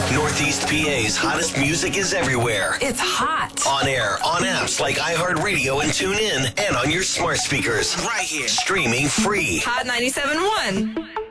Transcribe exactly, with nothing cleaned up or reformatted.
Northeast P A's hottest music is everywhere. It's hot. On air, on apps like iHeartRadio and TuneIn, and on your smart speakers. Right here. Streaming free. Hot ninety-seven point one.